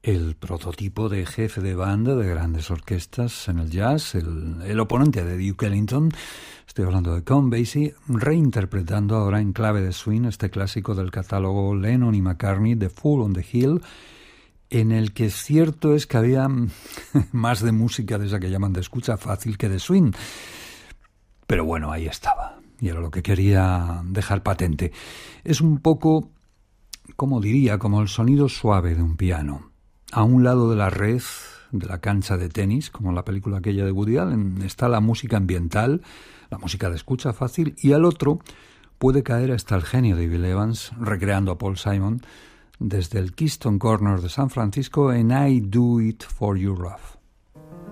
el prototipo de jefe de banda de grandes orquestas en el jazz, el oponente de Duke Ellington. Estoy hablando de Count Basie, reinterpretando ahora en clave de swing este clásico del catálogo Lennon y McCartney, The Fool on the Hill, en el que cierto es que había más de música de esa que llaman de escucha fácil que de swing. Pero bueno, ahí estaba, y era lo que quería dejar patente. Es un poco, como diría, como el sonido suave de un piano. A un lado de la red, de la cancha de tenis, como en la película aquella de Woody Allen, está la música ambiental, la música de escucha fácil, y al otro puede caer hasta el genio de Bill Evans, recreando a Paul Simon, desde el Keystone Corner de San Francisco en I Do It For You Love.